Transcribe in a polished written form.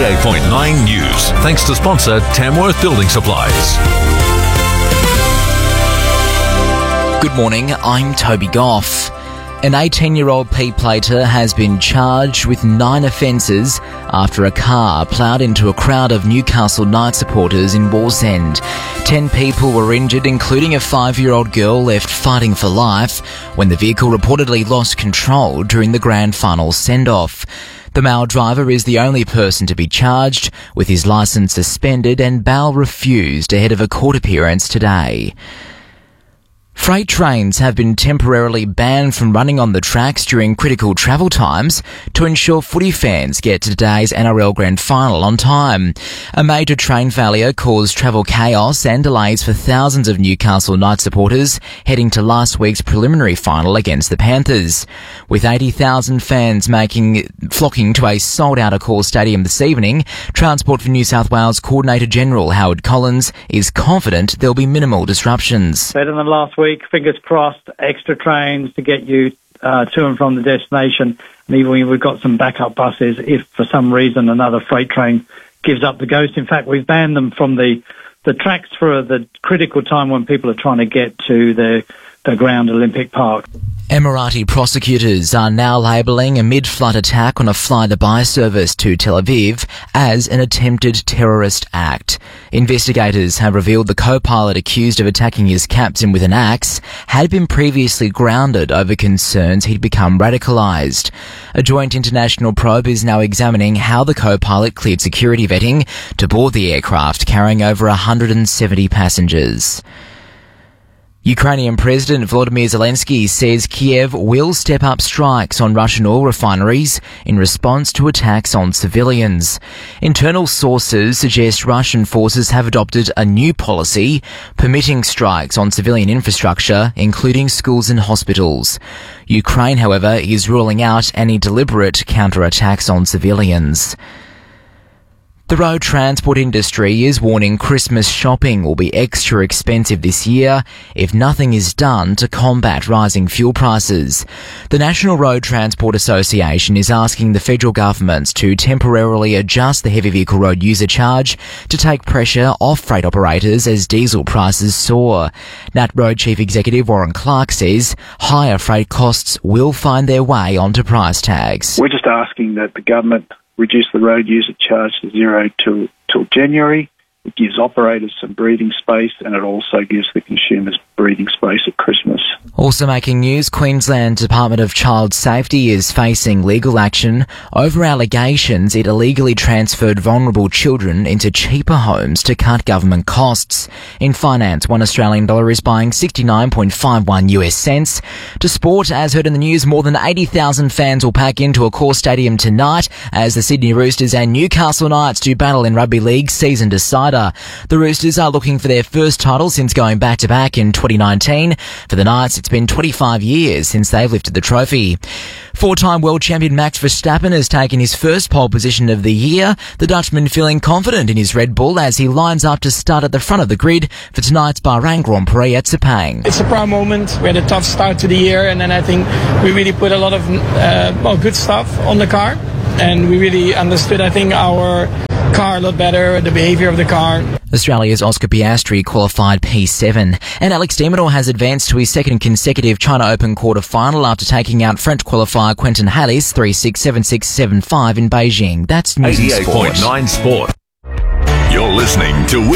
88.9 News, thanks to sponsor Tamworth Building Supplies. Good morning, I'm Toby Goff. An 18-year-old P-plater has been charged with 9 offences after a car ploughed into a crowd of Newcastle Knights supporters in Wallsend. 10 people were injured, including a 5-year-old girl left fighting for life when the vehicle reportedly lost control during the grand final send-off. The male driver is the only person to be charged, with his licence suspended and bail refused ahead of a court appearance today. Freight trains have been temporarily banned from running on the tracks during critical travel times to ensure footy fans get to today's NRL Grand Final on time. A major train failure caused travel chaos and delays for thousands of Newcastle Knights supporters heading to last week's preliminary final against the Panthers. With 80,000 fans flocking to a sold-out Accor Stadium this evening, Transport for New South Wales Coordinator General Howard Collins is confident there'll be minimal disruptions. Better than last week. Fingers crossed, extra trains to get you to and from the destination. And even we've got some backup buses if for some reason another freight train gives up the ghost. In fact, we've banned them from the tracks for the critical time when people are trying to get to the ground Olympic Park. Emirati prosecutors are now labelling a mid-flight attack on a fly-to-buy service to Tel Aviv as an attempted terrorist act. Investigators have revealed the co-pilot accused of attacking his captain with an axe had been previously grounded over concerns he'd become radicalised. A joint international probe is now examining how the co-pilot cleared security vetting to board the aircraft carrying over 170 passengers. Ukrainian President Volodymyr Zelensky says Kiev will step up strikes on Russian oil refineries in response to attacks on civilians. Internal sources suggest Russian forces have adopted a new policy permitting strikes on civilian infrastructure, including schools and hospitals. Ukraine, however, is ruling out any deliberate counterattacks on civilians. The road transport industry is warning Christmas shopping will be extra expensive this year if nothing is done to combat rising fuel prices. The National Road Transport Association is asking the federal government to temporarily adjust the heavy vehicle road user charge to take pressure off freight operators as diesel prices soar. NatRoad Chief Executive Warren Clark says higher freight costs will find their way onto price tags. We're just asking that the government reduce the road user charge to zero till January. It gives operators some breathing space, and it also gives the consumers breathing space at Christmas. Also making news, Queensland Department of Child Safety is facing legal action over allegations it illegally transferred vulnerable children into cheaper homes to cut government costs. In finance, $1 Australian is buying 69.51 US cents. To sport, as heard in the news, more than 80,000 fans will pack into Accor Stadium tonight as the Sydney Roosters and Newcastle Knights do battle in Rugby League season decider. The Roosters are looking for their first title since going back-to-back in 2019. For the Knights, it's been 25 years since they've lifted the trophy. 4-time world champion Max Verstappen has taken his first pole position of the year. The Dutchman feeling confident in his Red Bull as he lines up to start at the front of the grid for tonight's Bahrain Grand Prix at Sepang. It's a proud moment. We had a tough start to the year, and then I think we really put a lot of good stuff on the car, and we really understood, I think, our car a lot better, the behaviour of the car. Australia's Oscar Piastri qualified P7, and Alex de Minaur has advanced to his second consecutive China Open quarter-final after taking out French qualifier Quentin Halys 3-6, 7-6, 7-5 in Beijing. That's News 88.9 Sport. You're listening to